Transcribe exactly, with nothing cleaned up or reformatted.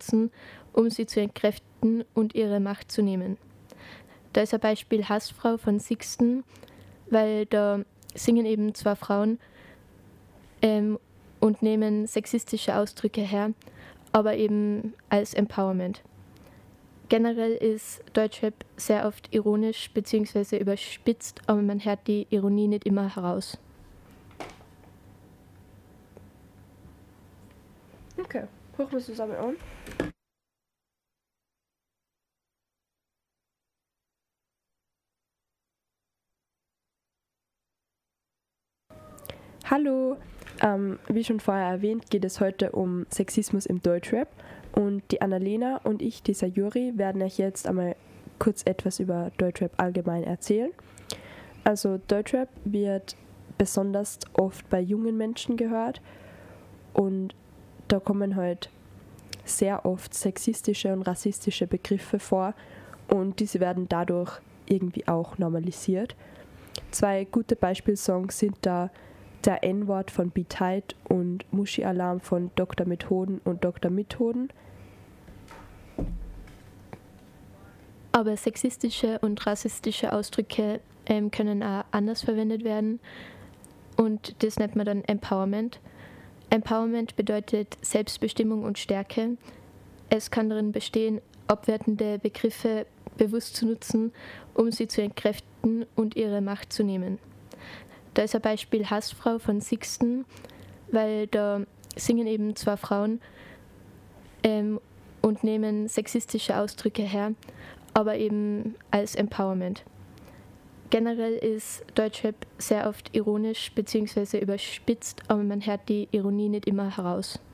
nutzen, um sie zu entkräften und ihre Macht zu nehmen. Da ist ein Beispiel Hassfrau von Sixten, weil da singen eben zwei Frauen ähm, und nehmen sexistische Ausdrücke her, aber eben als Empowerment. Generell ist Deutschrap sehr oft ironisch bzw. überspitzt, aber man hört die Ironie nicht immer heraus. Okay, hören wir es zusammen an. Hallo, ähm, wie schon vorher erwähnt, geht es heute um Sexismus im Deutschrap und die Annalena und ich, dieser Juri, werden euch jetzt einmal kurz etwas über Deutschrap allgemein erzählen. Also Deutschrap wird besonders oft bei jungen Menschen gehört und da kommen halt sehr oft sexistische und rassistische Begriffe vor und diese werden dadurch irgendwie auch normalisiert. Zwei gute Beispielsongs sind da Der N-Wort von B-Tight und Muschi-Alarm von Doktor Methoden und Doktor Methoden. Aber sexistische und rassistische Ausdrücke ähm, können auch anders verwendet werden und das nennt man dann Empowerment. Empowerment bedeutet Selbstbestimmung und Stärke. Es kann darin bestehen, abwertende Begriffe bewusst zu nutzen, um sie zu entkräften und ihre Macht zu nehmen. Da ist ein Beispiel Hassfrau von Sixten, weil da singen eben zwei Frauen ähm, und nehmen sexistische Ausdrücke her, aber eben als Empowerment. Generell ist Deutschrap sehr oft ironisch bzw. überspitzt, aber man hört die Ironie nicht immer heraus.